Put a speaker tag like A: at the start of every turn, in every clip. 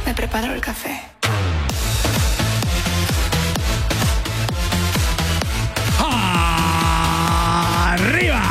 A: me preparo el café.
B: ¡Arriba!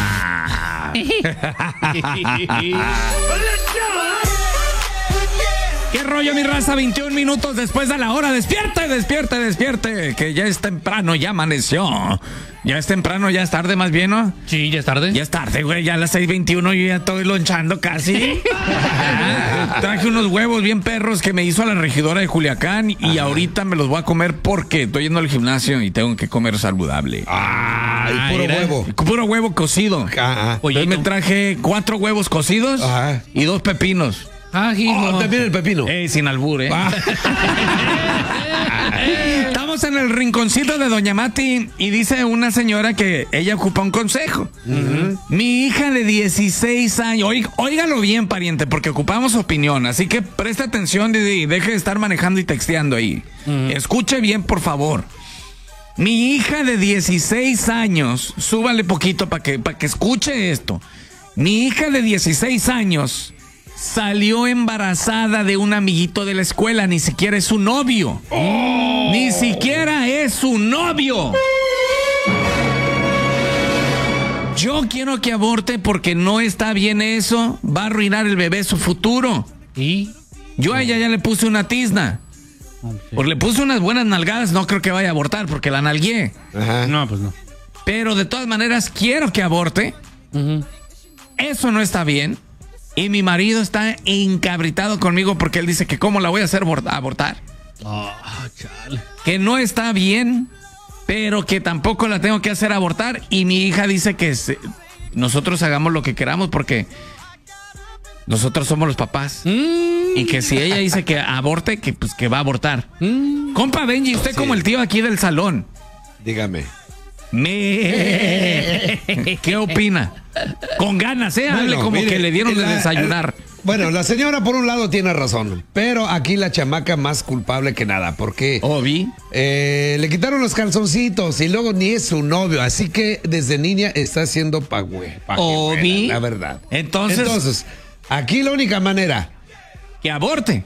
B: ¿Qué rollo, mi raza? 21 minutos después de la hora. Despierte, despierte, despierte. Que ya es temprano, ya amaneció. Ya es temprano, ya es tarde más bien, ¿no?
C: Sí, ya es tarde.
B: Ya es tarde, güey. Ya a las 6:21 yo ya estoy lonchando casi. Traje unos huevos bien perros que me hizo la regidora de Culiacán y ahorita me los voy a comer porque estoy yendo al gimnasio y tengo que comer saludable.
D: Y puro huevo.
B: Puro huevo cocido. Hoy me traje 4 huevos cocidos y 2 pepinos.
D: También el pepino.
B: Sin albur, Estamos en el rinconcito de Doña Mati y dice una señora que ella ocupa un consejo. Mi hija de 16 años, óigalo bien, pariente, porque ocupamos opinión, así que presta atención y deje de estar manejando y texteando ahí. Escuche bien, por favor. Mi hija de 16 años, súbale poquito para que escuche esto. Mi hija de 16 años salió embarazada de un amiguito de la escuela, ni siquiera es su novio. Ni siquiera es su novio. Yo quiero que aborte porque no está bien eso. Va a arruinar el bebé su futuro.
C: ¿Y?
B: Yo a ella ya le puse una tizna. Porque le puse unas buenas nalgadas, no creo que vaya a abortar porque la nalgué.
C: No, pues no.
B: Pero de todas maneras quiero que aborte. Eso no está bien. Y mi marido está encabritado conmigo porque él dice que cómo la voy a hacer abortar.
C: Chale.
B: Que no está bien, pero que tampoco la tengo que hacer abortar. Y mi hija dice que nosotros hagamos lo que queramos porque nosotros somos los papás. Y que si ella dice que aborte, que pues que va a abortar. Compa Benji, usted como el tío aquí del salón.
D: Dígame.
B: ¿Qué opina? Con ganas, hable como mire, que le dieron de desayunar.
D: Bueno, la señora por un lado tiene razón, pero aquí la chamaca más culpable que nada, porque le quitaron los calzoncitos y luego ni es su novio, así que desde niña está haciendo la verdad. Entonces, aquí la única manera
B: que aborte.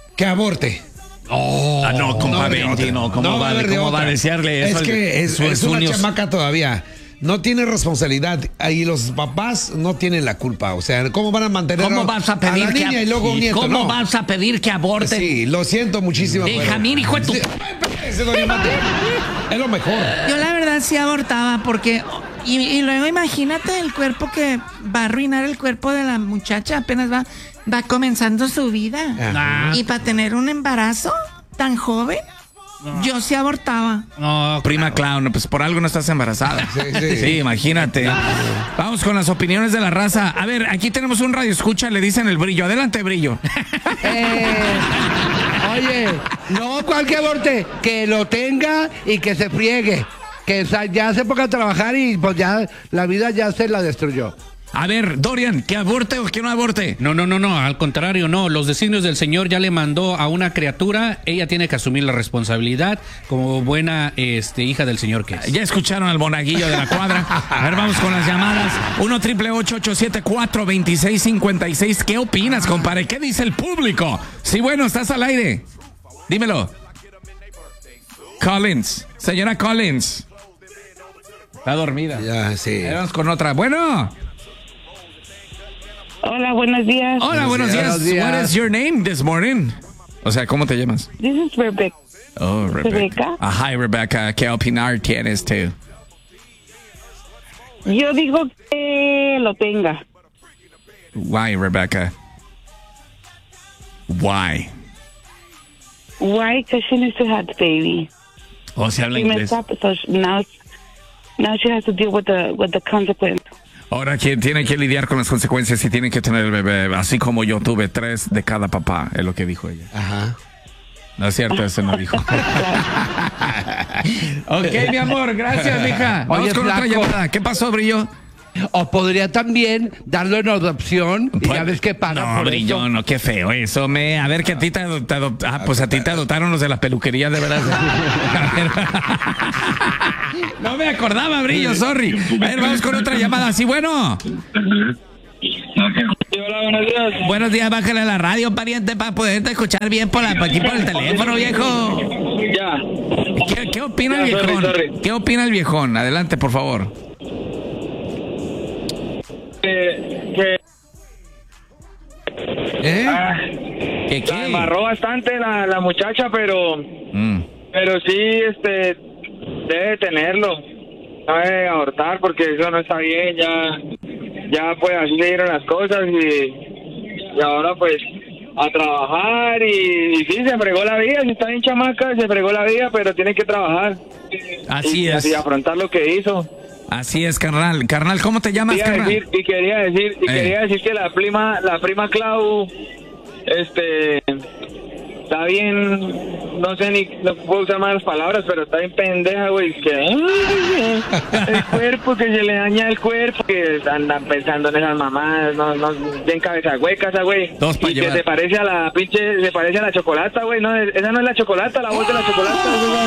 D: No,
B: compa Benji, ¿cómo va a desearle eso?
D: Es que es una chamaca todavía. No tiene responsabilidad y los papás no tienen la culpa. O sea, ¿cómo van a mantener
B: a la niña
D: y luego un nieto?
B: ¿Cómo vas a pedir que aborte?
D: Sí, lo siento muchísimo.
B: Benjamín, hijo de tu...
D: Es lo mejor.
E: Yo la verdad sí abortaba porque... Y luego imagínate el cuerpo que va a arruinar el cuerpo de la muchacha. Apenas va comenzando su vida. Y para tener un embarazo tan joven... Yo sí abortaba.
B: Prima Clown, pues por algo no estás embarazada. Sí, imagínate. Vamos con las opiniones de la raza. A ver, aquí tenemos un radio escucha, le dicen el Brillo. Adelante, Brillo.
F: Oye, no cualquier aborte, que lo tenga y que se friegue. Que ya se ponga a trabajar y pues ya la vida ya se la destruyó.
B: A ver, Dorian, ¿que aborte o que no aborte?
C: No, al contrario, no. Los designios del Señor ya le mandó a una criatura, ella tiene que asumir la responsabilidad como buena hija del Señor que es.
B: Ya escucharon al monaguillo de la cuadra. A ver, vamos con las llamadas. 1-888-874-2656. ¿Qué opinas, compadre? ¿Qué dice el público? Sí, bueno, estás al aire. Dímelo. Collins, señora Collins. Está dormida.
D: Ya, sí.
B: Vamos con otra. Bueno.
G: Hola, buenos días.
B: Hola, buenos días. What is your name this morning? O sea, ¿cómo te llamas?
G: This is Rebecca.
B: Oh, Rebecca. Hi, Rebecca. ¿Qué opinar tienes tú?
G: Yo digo que lo tenga.
B: Why, Rebecca? Why?
G: Why? Because she needs to have the baby.
B: O sea, habla inglés.
G: So now she has to deal with the consequence.
B: Ahora quien tiene que lidiar con las consecuencias y tiene que tener el bebé, así como yo tuve 3 de cada papá, es lo que dijo ella.
D: Ajá.
B: No es cierto, eso no dijo. Ok, mi amor, gracias, mija. Vamos con otra llamada. ¿Qué pasó, Brillo?
F: O podría también darlo en adopción y ya ves qué paga.
B: No, Brillo, no, qué feo eso. A ver, que a ti te pues a ti te adoptaron los de la peluquería, de verdad. No me acordaba, Brillo, sorry. A ver, vamos con otra llamada. Sí, bueno.
A: hola, buenos días.
B: Buenos días, bájale a la radio, pariente, para poderte escuchar bien aquí por el teléfono, viejo.
A: Ya.
B: ¿Qué opina el
A: Ya,
B: viejón?
A: sorry.
B: ¿Qué opina el viejón? Adelante, por favor.
A: ¿Qué? La embarró bastante la muchacha, pero sí, debe tenerlo. No debe abortar porque eso no está bien. Ya pues así se dieron las cosas y ahora pues a trabajar y sí, se fregó la vida. Si está bien chamaca, se fregó la vida, pero tiene que trabajar.
B: Así es.
A: Y afrontar lo que hizo.
B: Así es, carnal. Carnal, ¿cómo te llamas, carnal?
A: Quería decir que la prima Clau, está bien, no puedo usar malas palabras, pero está bien pendeja, güey, el cuerpo, que se le daña el cuerpo, que andan pensando en esas mamadas, no, bien cabeza hueca esa, güey.
B: Dos para llevar.
A: Que se parece a la chocolata, güey, no, esa no es la chocolata, la voz de la chocolata,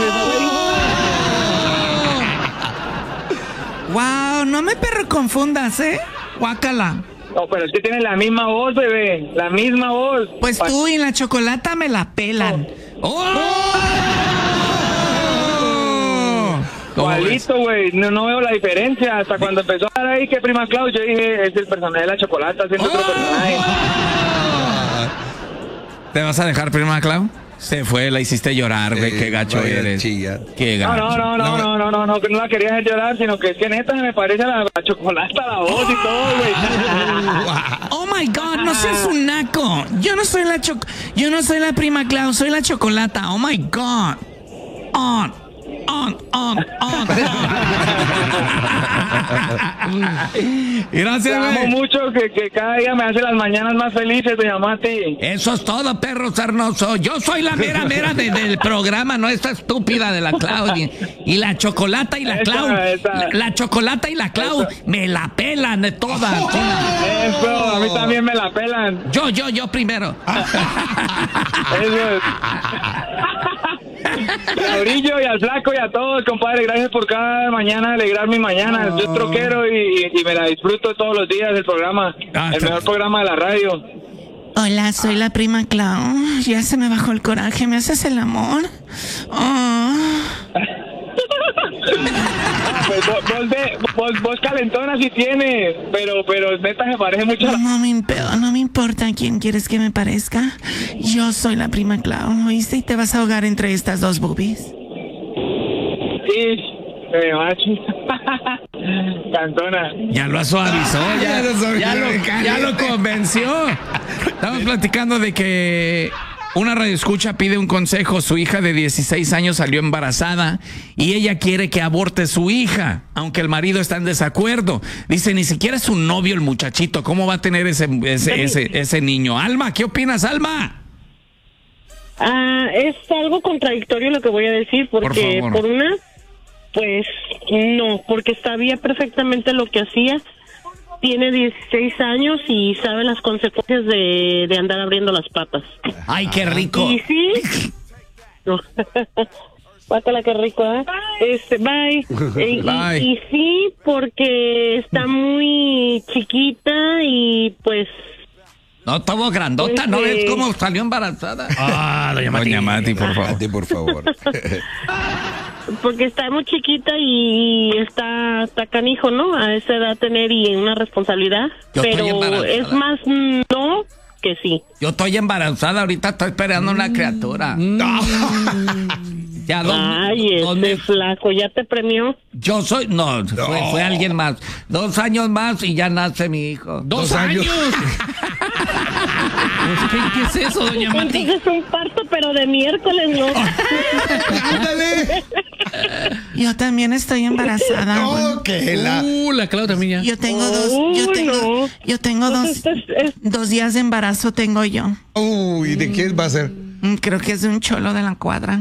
E: Wow, no me confundas, Guácala.
A: No, pero es que tiene la misma voz, bebé. La misma voz.
E: Pues tú y la chocolata me la pelan.
A: Igualito, güey. No veo la diferencia. Hasta cuando empezó a dar ahí que prima Clau, yo dije, es el personaje de la chocolata haciendo otro personaje.
B: ¿Te vas a dejar, prima Clau? Se fue, la hiciste llorar, güey. Qué gacho eres. Qué gacho.
A: No, que no la quería hacer llorar, sino que es que neta me parece a la chocolata, la voz y todo, güey.
E: Oh my God, no seas un naco. Yo no soy la prima Clau, soy la chocolata. Oh my God. On.
B: Gracias,
A: te amo mucho, que cada día me hace las mañanas más felices, te llamo a ti.
B: Eso es todo, perro sarnoso. Yo soy la mera del programa, no esta estúpida de la Claudia. Y la chocolata y la Clau. La chocolata y la Clau me la pelan de todas.
A: Eso, a mí también me la pelan.
B: Yo primero.
A: Eso es. A Brillo y al Flaco y a todos, compadre, gracias por cada mañana alegrar mi mañana. Yo es troquero y me la disfruto todos los días el programa, el mejor programa de la radio.
E: Hola, soy la prima Clau. Ya se me bajó el coraje, ¿me haces el amor?
A: Pues vos calentona si tiene, pero neta me parece mucho.
E: No me importa quién quieres que me parezca. Yo soy la prima Clau, ¿oíste? Y te vas a ahogar entre estas dos boobies.
A: Sí, macho. Cantona.
B: Ya lo suavizó, ya lo convenció. Estamos platicando de que una radioescucha pide un consejo. Su hija de 16 años salió embarazada y ella quiere que aborte su hija, aunque el marido está en desacuerdo. Dice, ni siquiera es un novio el muchachito. ¿Cómo va a tener ese niño? Alma, ¿qué opinas, Alma?
H: Es algo contradictorio lo que voy a decir, porque por una, pues no, porque sabía perfectamente lo que hacía. Tiene 16 años y sabe las consecuencias de andar abriendo las patas.
B: ¡Ay, qué rico!
H: Y sí. Pátala, qué rico, ¿eh? Bye.
B: Bye.
H: Y sí, porque está muy chiquita y pues...
B: No, estuvo grandota, ¿no ves cómo salió embarazada? Doña Mati, por favor.
D: Mati, por favor.
H: Porque está muy chiquita y está canijo, ¿no? A esa edad tener y una responsabilidad. Pero es más no que sí.
B: Yo estoy embarazada, ahorita estoy esperando una criatura. Ya
H: Flaco, ¿ya te premió?
B: Yo soy, fue alguien más. 2 años más y ya nace mi hijo.
C: ¿2 años? ¿Qué es eso, doña Mati?
H: Entonces es un parto, pero de miércoles, ¿no?
D: ¡Ándale!
E: Yo también estoy embarazada.
C: La Clau también ya.
E: Yo tengo dos días de embarazo tengo yo.
D: ¿Y de quién va a ser?
E: Creo que es de un cholo de la cuadra.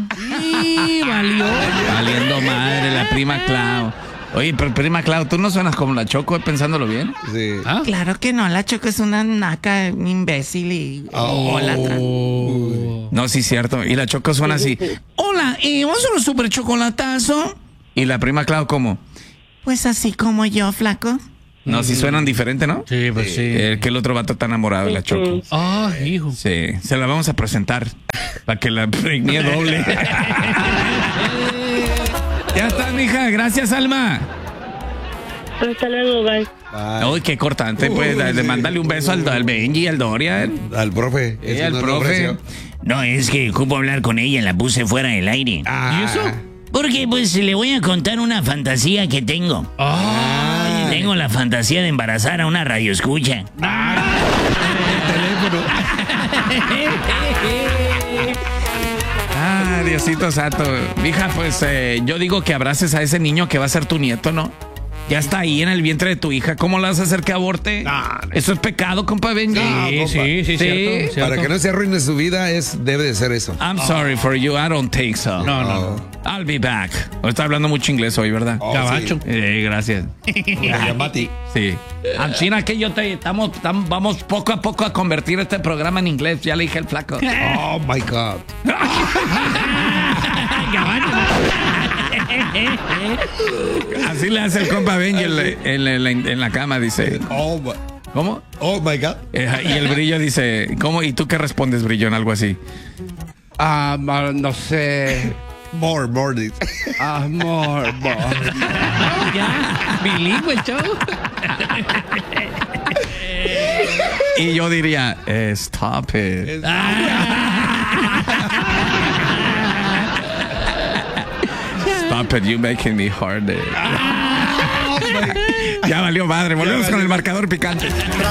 B: Valiendo madre la prima Clau. Oye, pero prima Clau, ¿tú no suenas como la Choco pensándolo bien?
D: Sí.
B: ¿Ah?
E: Claro que no, la Choco es una naca, imbécil y ególatra.
B: No, sí, cierto. Y la Choco suena así. Hola, ¿vamos a un super chocolatazo? Y la prima Clau, ¿cómo?
E: Pues así como yo, flaco.
B: No, si suenan diferente, ¿no?
C: Sí, pues sí.
B: Que el otro vato está enamorado de la Choco.
C: Ah, hijo.
B: Sí, se la vamos a presentar para que la pregnee doble. Ya está, mija. Gracias, Alma.
H: Hasta luego, bye.
B: Uy, qué cortante, pues. Mándale un beso al Benji, al Dorian.
D: Al profe.
B: Al profe.
I: No, es que ocupo hablar con ella, la puse fuera del aire.
C: ¿Y eso?
I: Porque pues le voy a contar una fantasía que tengo. Tengo la fantasía de embarazar a una radioescucha.
D: El teléfono.
B: Diosito santo. Mija, pues yo digo que abraces a ese niño que va a ser tu nieto, ¿no? Ya está ahí en el vientre de tu hija. ¿Cómo la vas a hacer que aborte? Eso es pecado, compa Benji.
C: Sí, cierto.
D: Para que no se arruine su vida, debe de ser eso.
B: I'm sorry for you, I don't think so.
C: No.
B: I'll be back. Está hablando mucho inglés hoy, ¿verdad?
C: Gabacho.
B: Sí. Gracias. Sí. China que yo vamos poco a poco a convertir este programa en inglés. Ya le dije al flaco.
D: Oh my God.
B: Así le hace el compa Benji en la cama, dice. ¿Cómo?
D: Oh my God.
B: Y el Brillo dice, ¿cómo? ¿Y tú qué respondes, Brillón? Algo así.
F: No sé.
D: More.
F: More.
C: Ya, bilingüe el show.
B: Y yo diría, stop it. Stop it, you making me hard. Ya valió madre. Volvemos con el marcador picante.